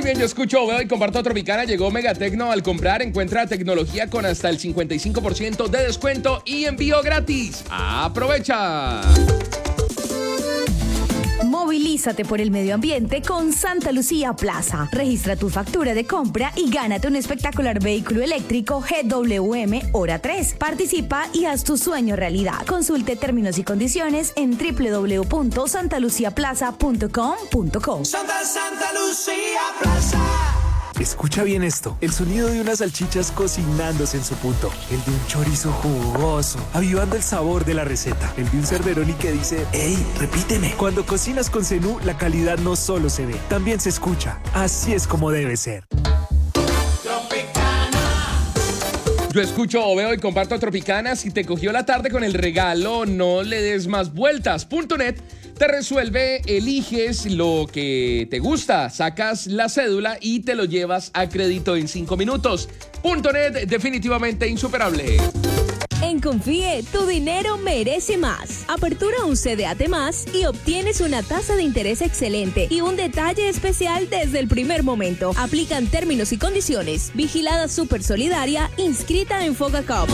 bien, yo escucho, veo y comparto Tropicana. Llegó Megatecno. Al comprar, encuentra tecnología con hasta el 55% de descuento y envío gratis. ¡Aprovecha! Movilízate por el medio ambiente con Santa Lucía Plaza. Registra tu factura de compra y gánate un espectacular vehículo eléctrico GWM Hora 3. Participa y haz tu sueño realidad. Consulte términos y condiciones en www.santaluciaplaza.com.co. Santa Lucía Plaza. Escucha bien esto, el sonido de unas salchichas cocinándose en su punto, el de un chorizo jugoso, avivando el sabor de la receta, el de un cerveroni que dice, ¡Ey, repíteme! Cuando cocinas con Zenú, la calidad no solo se ve, también se escucha. Así es como debe ser. Yo escucho, veo y comparto Tropicana. Si te cogió la tarde con el regalo, no le des más vueltas. .net te resuelve, eliges lo que te gusta, sacas la cédula y te lo llevas a crédito en 5 minutos. .net, definitivamente insuperable. En Confíe, tu dinero merece más. Apertura un CDAT más y obtienes una tasa de interés excelente y un detalle especial desde el primer momento. Aplican términos y condiciones. Vigilada Super Solidaria, inscrita en Fogacop.